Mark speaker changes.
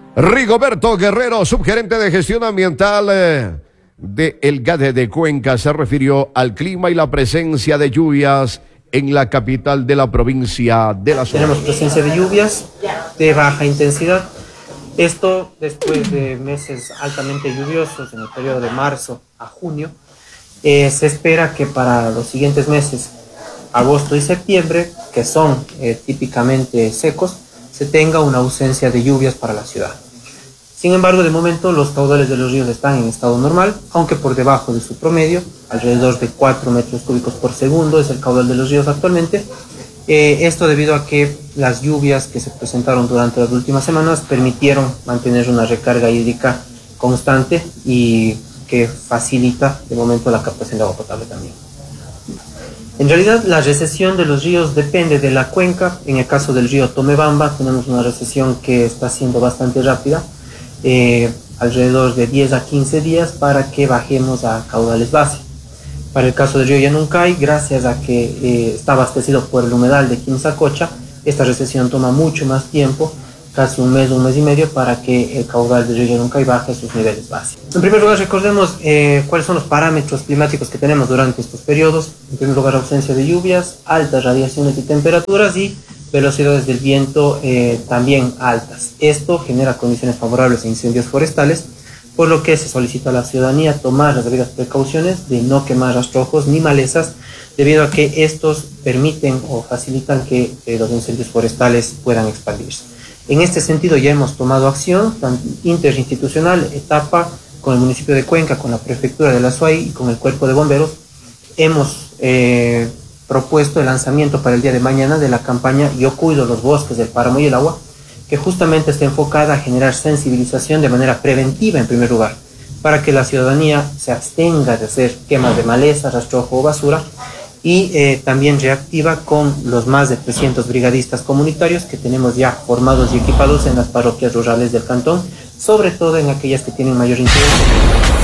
Speaker 1: Rigoberto Guerrero, subgerente de gestión ambiental de El GADE de Cuenca, se refirió al clima y la presencia de lluvias en la capital de la provincia de la zona.
Speaker 2: Tenemos presencia de lluvias de baja intensidad. Esto después de meses altamente lluviosos en el periodo de marzo a junio. Se espera que para los siguientes meses, agosto y septiembre, que son típicamente secos, se tenga una ausencia de lluvias para la ciudad. Sin embargo, de momento los caudales de los ríos están en estado normal, aunque por debajo de su promedio, alrededor de 4 metros cúbicos por segundo es el caudal de los ríos actualmente. Esto debido a que las lluvias que se presentaron durante las últimas semanas permitieron mantener una recarga hídrica constante y que facilita de momento la captación de agua potable también. En realidad, la recesión de los ríos depende de la cuenca. En el caso del río Tomebamba, tenemos una recesión que está siendo bastante rápida, alrededor de 10 a 15 días para que bajemos a caudales base. Para el caso del río Yanuncay, gracias a que está abastecido por el humedal de Quimsacocha, esta recesión toma mucho más tiempo, casi un mes y medio, para que el caudal del río Yanuncay baje a sus niveles base. En primer lugar, recordemos cuáles son los parámetros climáticos que tenemos durante estos periodos. En primer lugar, ausencia de lluvias, altas radiaciones y temperaturas y velocidades del viento también altas. Esto genera condiciones favorables a incendios forestales, por lo que se solicita a la ciudadanía tomar las debidas precauciones de no quemar rastrojos ni malezas, debido a que estos permiten o facilitan que los incendios forestales puedan expandirse. En este sentido ya hemos tomado acción interinstitucional, etapa con el municipio de Cuenca, con la prefectura de la SUAY y con el cuerpo de bomberos. Hemos propuesto el lanzamiento para el día de mañana de la campaña Yo Cuido los Bosques del Páramo y el Agua, que justamente está enfocada a generar sensibilización de manera preventiva en primer lugar, para que la ciudadanía se abstenga de hacer quemas de maleza, rastrojo o basura, y también reactiva con los más de 300 brigadistas comunitarios que tenemos ya formados y equipados en las parroquias rurales del cantón, sobre todo en aquellas que tienen mayor interés.